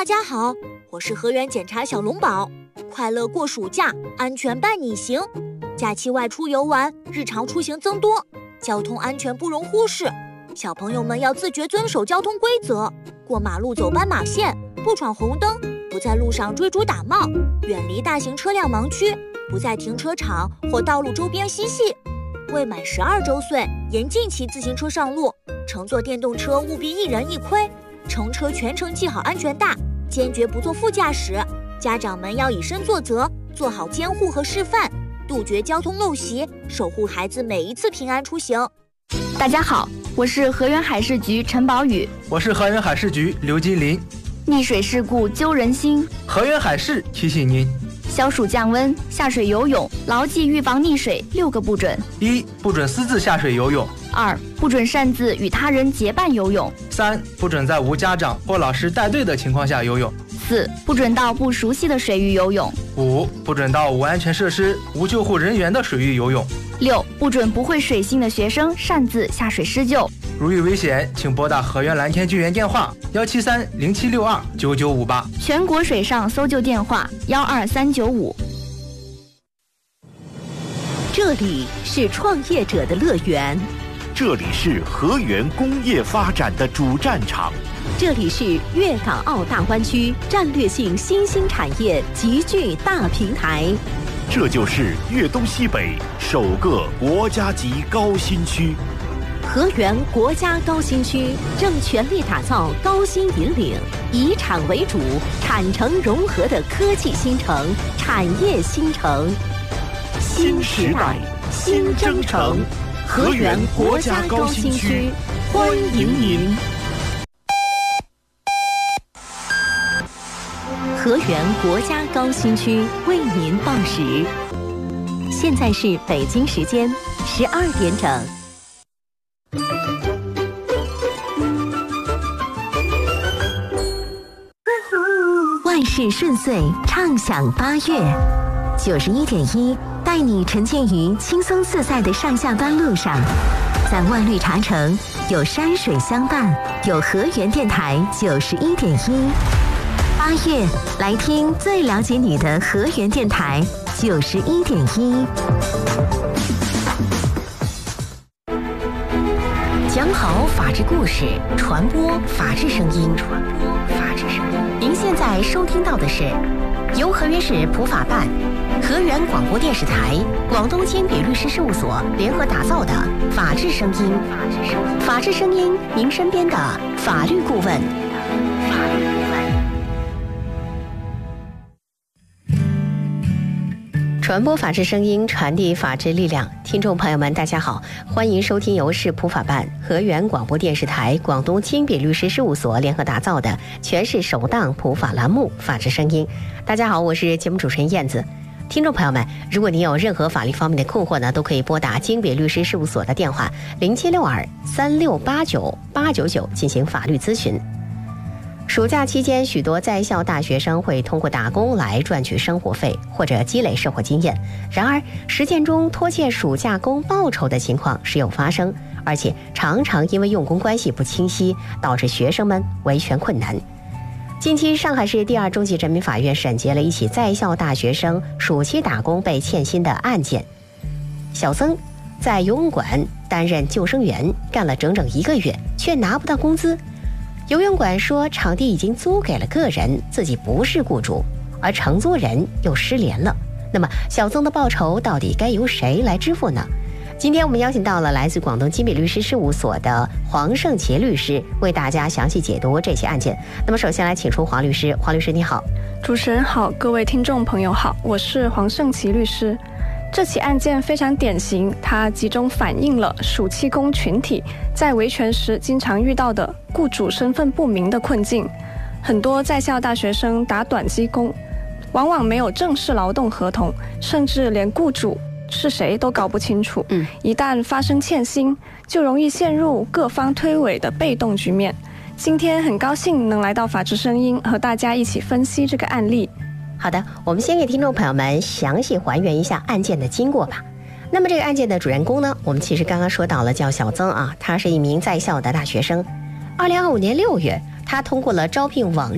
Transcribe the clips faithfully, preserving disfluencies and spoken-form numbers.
大家好，我是河源检察小龙宝，快乐过暑假，安全伴你行。假期外出游玩，日常出行增多，交通安全不容忽视。小朋友们要自觉遵守交通规则，过马路走斑马线，不闯红灯，不在路上追逐打闹，远离大型车辆盲区，不在停车场或道路周边嬉戏。未满十二周岁，严禁骑自行车上路，乘坐电动车务必一人一盔，乘车全程系好安全带，坚决不做副驾驶。家长们要以身作则，做好监护和示范，杜绝交通陋习，守护孩子每一次平安出行。 大家好，我是河源海事局陈宝宇。 我是河源海事局刘金林。 溺水事故揪人心， 河源海事提醒您： 消暑降温，下水游泳，牢记预防溺水六个不准： 一、不准私自下水游泳； 二、不准擅自与他人结伴游泳； 三、不准在无家长或老师带队的情况下游泳； 四、不准到不熟悉的水域游泳； 五、不准到无安全设施、无救护人员的水域游泳； 六、不准不会水性的学生擅自下水施救。 如遇危险，请拨打河源蓝天救援电话幺七三零七六二九九五八， 全国水上搜救电话幺二三九五。 这里是创业者的乐园， 这里是河源工业发展的主战场， 这里是粤港澳大湾区战略性新兴产业集聚大平台， 这就是粤东西北首个国家级高新区。 河源国家高新区正全力打造高新引领、以产为主、产城融合的科技新城、产业新城。新时代，新征程，河源国家高新区，欢迎您。河源国家高新区为您报时，现在是北京时间十二点整。万事顺遂，畅享八月。九十一点一带你沉浸于轻松自在的上下班路上，在万绿茶城有山水相伴，有河源电台九十一点一。八月来听最了解你的河源电台九十一点一。讲好法治故事，传播法治声音。传播法治声音。您现在收听到的是由河源市普法办、河源广播电视台、广东金比律师事务所联合打造的法治声音。法治声音，您身边的法律顾问。法律顾问。传播法治声音，传递法治力量。听众朋友们，大家好，欢迎收听由市普法办、河源广播电视台、广东金比律师事务所联合打造的全市首档普法栏目《法治声音》。大家好，我是节目主持人燕子。听众朋友们，如果您有任何法律方面的困惑呢，都可以拨打金比律师事务所的电话零七六二三六八九八九九进行法律咨询。暑假期间，许多在校大学生会通过打工来赚取生活费或者积累生活经验。然而，实践中拖欠暑假工报酬的情况时有发生，而且常常因为用工关系不清晰，导致学生们维权困难。近期，上海市第二中级人民法院审结了一起在校大学生暑期打工被欠薪的案件。小曾在游泳馆担任救生员，干了整整一个月，却拿不到工资。游泳馆说场地已经租给了个人，自己不是雇主，而承租人又失联了。那么小曾的报酬到底该由谁来支付呢？今天我们邀请到了来自广东金比律师事务所的黄胜奇律师，为大家详细解读这起案件。那么首先来请出黄律师。黄律师你好。 主持人好，各位听众朋友好，我是黄胜奇律师。这起案件非常典型，它集中反映了暑期工群体在维权时经常遇到的雇主身份不明的困境。很多在校大学生打短期工，往往没有正式劳动合同，甚至连雇主是谁都搞不清楚。嗯，一旦发生欠薪，就容易陷入各方推诿的被动局面。今天很高兴能来到法治声音，和大家一起分析这个案例。 好的，我们先给听众朋友们详细还原一下案件的经过吧。那么这个案件的主人公呢，我们其实刚刚说到了，叫小曾啊，他是一名在校的大学生。二零二五年六月，他通过了招聘网站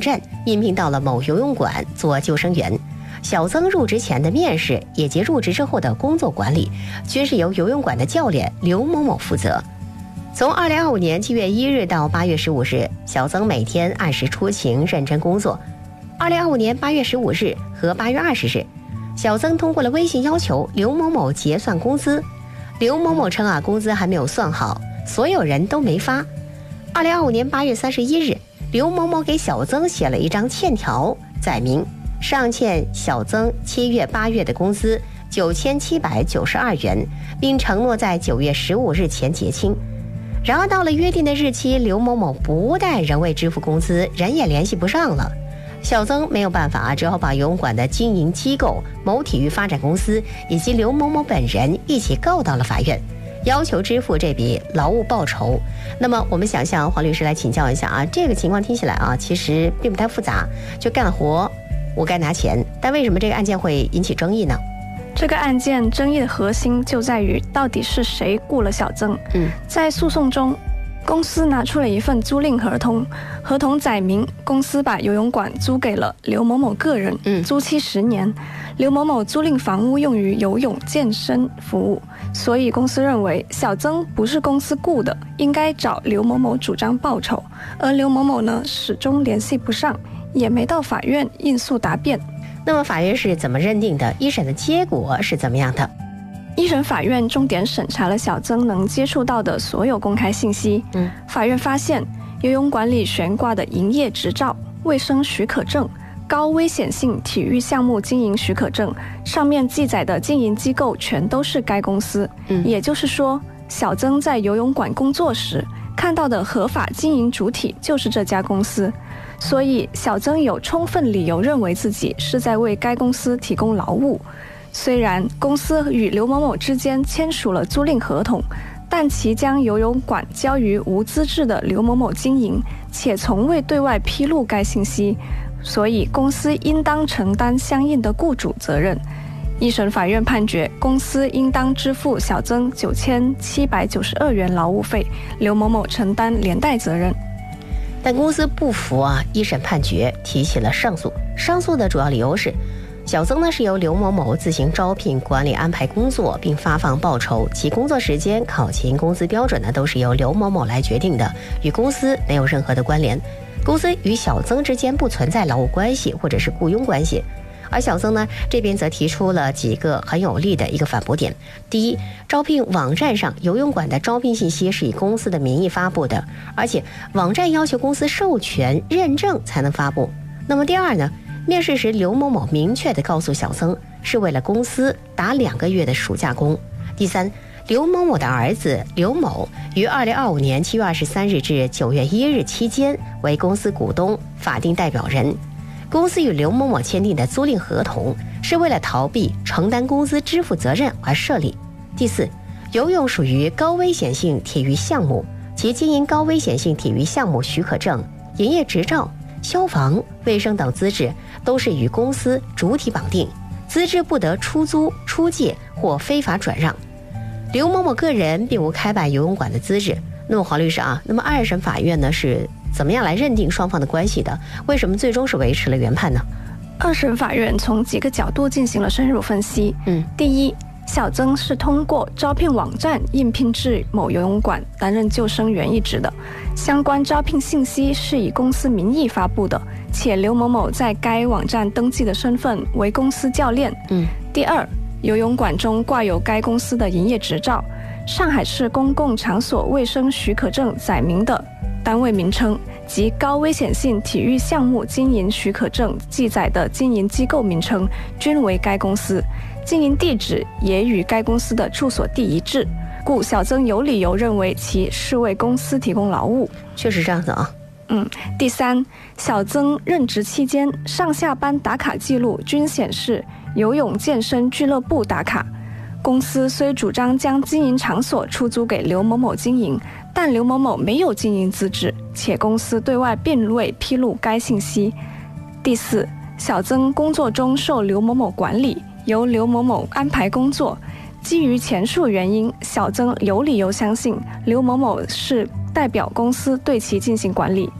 应聘到了某游泳馆做救生员。小曾入职前的面试以及入职之后的工作管理，均是由游泳馆的教练刘某某负责。从二零二五年七月一日到八月十五日，小曾每天按时出勤，认真工作。二零二五年八月十五日和八月二十日，小曾通过了微信要求刘某某结算工资。刘某某称啊，工资还没有算好，所有人都没发。二零二五年八月三十一日，刘某某给小曾写了一张欠条，载明上欠小曾七月八月的工资九千七百九十二元，并承诺在九月十五日前结清。然而到了约定的日期，刘某某不但仍未支付工资，人也联系不上了。小曾没有办法，只好把游泳馆的经营机构某体育发展公司以及刘某某本人一起告到了法院，要求支付这笔劳务报酬。那么我们想向黄律师来请教一下啊，这个情况听起来啊，其实并不太复杂，就干了活我该拿钱，但为什么这个案件会引起争议呢？ 这个案件争议的核心就在于到底是谁雇了小曾。 嗯， 在诉讼中，公司拿出了一份租赁合同，合同载明公司把游泳馆租给了刘某某个人， 嗯， 租期十年。刘某某租赁房屋用于游泳健身服务，所以公司认为小曾不是公司雇的，应该找刘某某主张报酬。而刘某某呢，始终联系不上，也没到法院应诉答辩。 那么法院是怎么认定的？一审的结果是怎么样的？ 一审法院重点审查了小曾能接触到的所有公开信息。 嗯， 法院发现游泳馆里悬挂的营业执照、卫生许可证、高危险性体育项目经营许可证上面记载的经营机构全都是该公司。 嗯， 也就是说，小曾在游泳馆工作时看到的合法经营主体就是这家公司，所以小曾有充分理由认为自己是在为该公司提供劳务。虽然公司与刘某某之间签署了租赁合同，但其将游泳馆交于无资质的刘某某经营，且从未对外披露该信息，所以公司应当承担相应的雇主责任。一审法院判决公司应当支付小曾九千七百九十二元劳务费，刘某某承担连带责任。 但公司不服啊，一审判决提起了上诉。上诉的主要理由是，小曾呢是由刘某某自行招聘、管理、安排工作，并发放报酬，其工作时间、考勤、工资标准呢都是由刘某某来决定的，与公司没有任何的关联。公司与小曾之间不存在劳务关系或者是雇佣关系。而小曾呢这边则提出了几个很有力的一个反驳点。第一，招聘网站上游泳馆的招聘信息是以公司的名义发布的，而且网站要求公司授权认证才能发布。那么第二呢，面试时刘某某明确地告诉小曾是为了公司打两个月的暑假工。第三，刘某某的儿子刘某于二零二五年七月二十三日至九月一日期间为公司股东、法定代表人。公司与刘某某签订的租赁合同是为了逃避承担公司支付责任而设立。第四，游泳属于高危险性体育项目，其经营高危险性体育项目许可证、营业执照、消防、卫生等资质都是与公司主体绑定，资质不得出租、出借或非法转让。刘某某个人并无开办游泳馆的资质。那么黄律师啊，那么二审法院呢是怎么样来认定双方的关系的？为什么最终是维持了原判呢？ 二审法院从几个角度进行了深入分析。 嗯， 第一，小曾是通过招聘网站应聘至某游泳馆担任救生员一职的，相关招聘信息是以公司名义发布的，且刘某某在该网站登记的身份为公司教练。 嗯， 第二，游泳馆中挂有该公司的营业执照，上海市公共场所卫生许可证载明的单位名称及高危险性体育项目经营许可证记载的经营机构名称均为该公司，经营地址也与该公司的住所地一致，故小曾有理由认为其是为公司提供劳务。 确实这样子啊。 嗯，第三，小曾任职期间上下班打卡记录均显示游泳健身俱乐部打卡。公司虽主张将经营场所出租给刘某某经营，但刘某某没有经营资质，且公司对外并未披露该信息。第四，小曾工作中受刘某某管理，由刘某某安排工作。基于前述原因，小曾有理由相信刘某某是代表公司对其进行管理。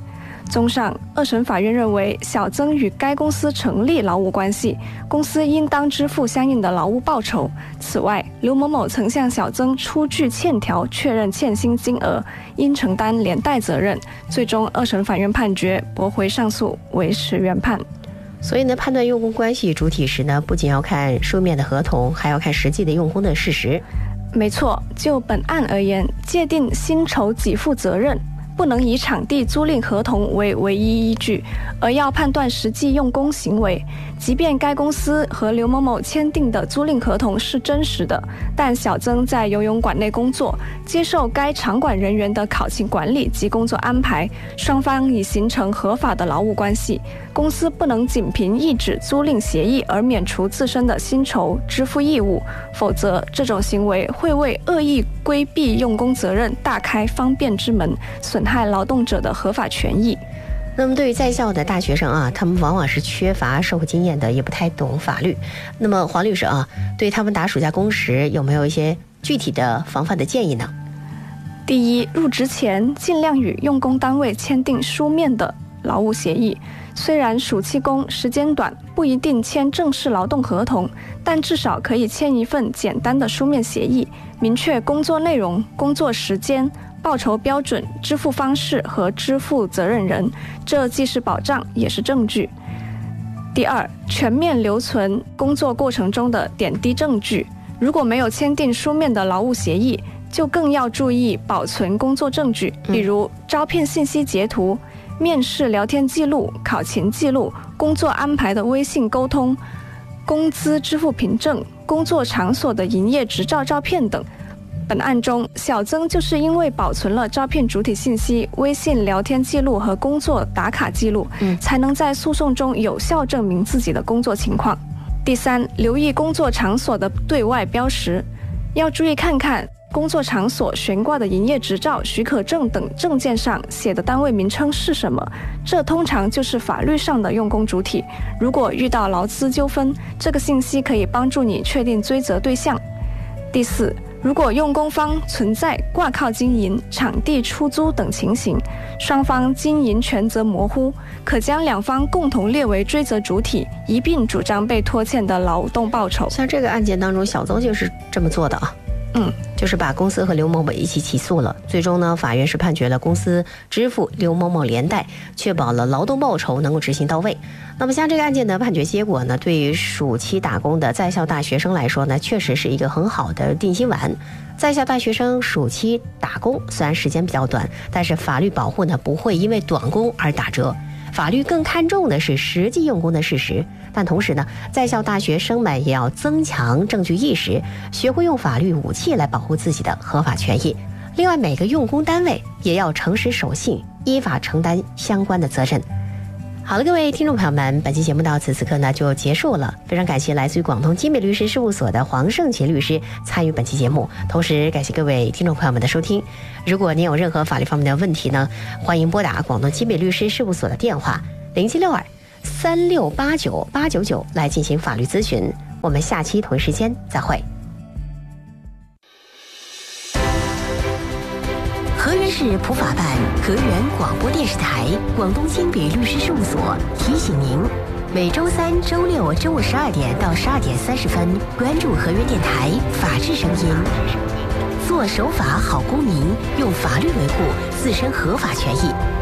综上，二审法院认为小曾与该公司成立劳务关系，公司应当支付相应的劳务报酬。此外，刘某某曾向小曾出具欠条确认欠薪金额，应承担连带责任。最终，二审法院判决驳回上诉，维持原判。 所以呢，判断用工关系主体时呢，不仅要看书面的合同，还要看实际的用工的事实。 没错，就本案而言，界定薪酬给付责任不能以场地租赁合同为唯一依据，而要判断实际用工行为。即便该公司和刘某某签订的租赁合同是真实的，但小曾在游泳馆内工作，接受该场馆人员的考勤管理及工作安排，双方已形成合法的劳务关系。公司不能仅凭一纸租赁协议而免除自身的薪酬支付义务，否则这种行为会为恶意规避用工责任大开方便之门，损害劳动者的合法权益。 那么对于在校的大学生啊，他们往往是缺乏社会经验的，也不太懂法律。那么黄律师啊，对他们打暑假工时有没有一些具体的防范的建议呢？ 第一，入职前尽量与用工单位签订书面的劳务协议。虽然暑期工时间短，不一定签正式劳动合同，但至少可以签一份简单的书面协议，明确工作内容、工作时间、报酬标准、支付方式和支付责任人，这既是保障也是证据。第二，全面留存工作过程中的点滴证据。如果没有签订书面的劳务协议，就更要注意保存工作证据，比如招聘信息截图、面试聊天记录、考勤记录、工作安排的微信沟通、工资支付凭证、工作场所的营业执照照片等。本案中，小曾就是因为保存了招聘主体信息、微信聊天记录和工作打卡记录，嗯、才能在诉讼中有效证明自己的工作情况。第三，留意工作场所的对外标识，要注意看看工作场所悬挂的营业执照、许可证等证件上写的单位名称是什么，这通常就是法律上的用工主体。如果遇到劳资纠纷，这个信息可以帮助你确定追责对象。第四，如果用工方存在挂靠经营、场地出租等情形，双方经营权责模糊，可将两方共同列为追责主体，一并主张被拖欠的劳动报酬。 像这个案件当中，小曾就是这么做的啊。嗯，就是把公司和刘某某一起起诉了。最终呢，法院是判决了公司支付刘某某连带，确保了劳动报酬能够执行到位。那么像这个案件的判决结果呢，对于暑期打工的在校大学生来说呢，确实是一个很好的定心丸。在校大学生暑期打工虽然时间比较短，但是法律保护呢不会因为短工而打折。法律更看重的是实际用工的事实，但同时呢，在校大学生们也要增强证据意识，学会用法律武器来保护自己的合法权益。另外，每个用工单位也要诚实守信，依法承担相关的责任。好了，各位听众朋友们，本期节目到此此刻呢就结束了。非常感谢来自于广东金美律师事务所的黄胜奇律师参与本期节目，同时感谢各位听众朋友们的收听。如果您有任何法律方面的问题呢，欢迎拨打广东金美律师事务所的电话零七六二三六八九八九九来进行法律咨询。我们下期同一时间再会。河源市普法办、河源广播电视台、广东金北律师事务所提醒您，每周三、周六中午十二点到十二点三十分，关注河源电台法治声音，做守法好公民，用法律维护自身合法权益。